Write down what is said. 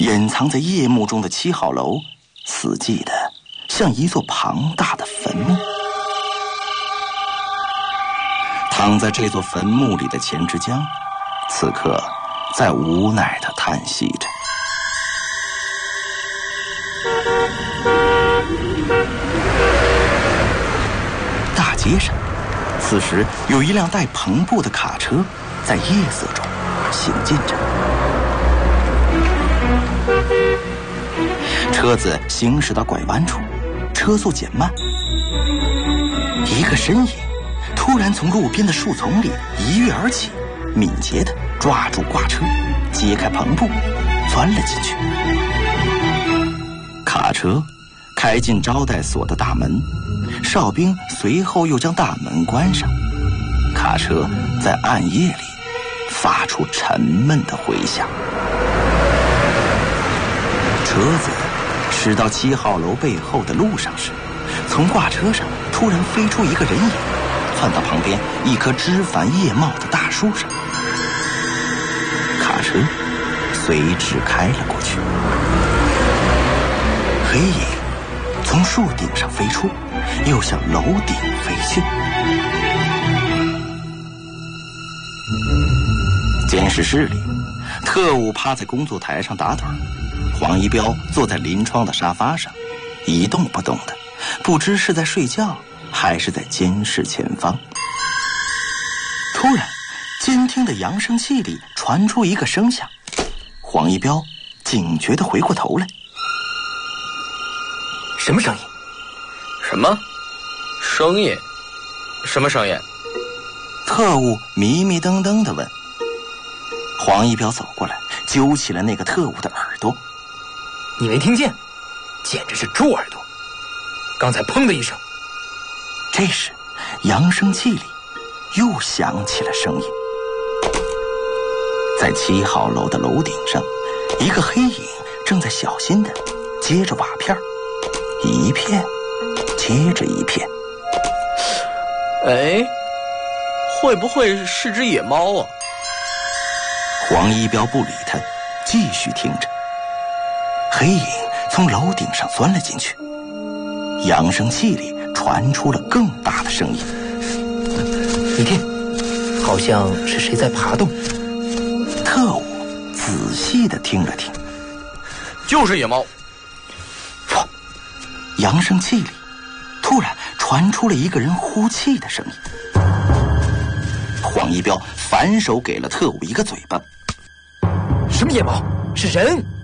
隐藏在夜幕中的7号楼，死寂的像一座庞大的坟墓。躺在这座坟墓里的钱之江，此刻在无奈地叹息着。大街上，此时有一辆带篷布的卡车在夜色中行进着。车子行驶到拐弯处，车速减慢，一个身影突然从路边的树丛里一跃而起，敏捷地抓住挂车，揭开篷布，钻了进去。卡车开进招待所的大门，哨兵随后又将大门关上。卡车在暗夜里发出沉闷的回响。车子驶到7号楼背后的路上时，从挂车上突然飞出一个人影，窜到旁边一棵枝繁叶茂的大树上。卡车随之开了过去。黑影从树顶上飞出，又向楼顶飞去。监视室里，特务趴在工作台上打盹，黄一彪坐在临窗的沙发上，一动不动的，不知是在睡觉还是在监视前方。突然，监听的扬声器里传出一个声响，黄一彪警觉地回过头来。 什么声音？ 什么声音？什么声音？ 特务迷迷瞪瞪地问。黄一彪走过来，揪起了那个特务的耳朵。 你没听见？简直是猪耳朵！刚才砰的一声。 这时，扬声器里又响起了声音。在7号楼的楼顶上，一个黑影正在小心地接着瓦片，一片接着一片。 哎，会不会是只野猫啊？ 黄一彪不理他，继续听着。黑影从楼顶上钻了进去，扬声器里传出了更大的声音。 你听，好像是谁在爬动。 特务仔细地听了听， 就是野猫。 扬声器里突然传出了一个人呼气的声音。黄一彪反手给了特务一个嘴巴。 什么野猫？是人！